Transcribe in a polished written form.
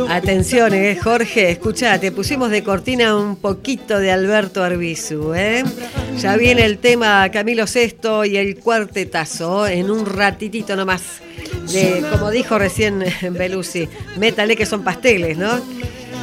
Atención, Jorge, escuchá, te pusimos de cortina un poquito de Alberto Arbizu, ¿eh? Ya viene el tema Camilo Sesto y el cuartetazo, en un ratitito nomás. Como dijo recién Belusi, métale que son pasteles, ¿no?